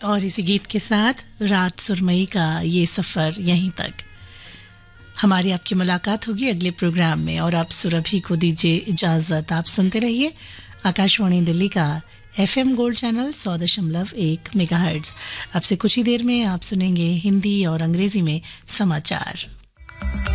और इसी गीत के साथ रात सुरमई का ये सफ़र यहीं तक। हमारी आपकी मुलाकात होगी अगले प्रोग्राम में और आप सुरभि को दीजिए इजाज़त। आप सुनते रहिए आकाशवाणी दिल्ली का FM गोल्ड चैनल 100.1 मेगाहर्ट्ज़। अब से कुछ ही देर में आप सुनेंगे हिंदी और अंग्रेजी में समाचार।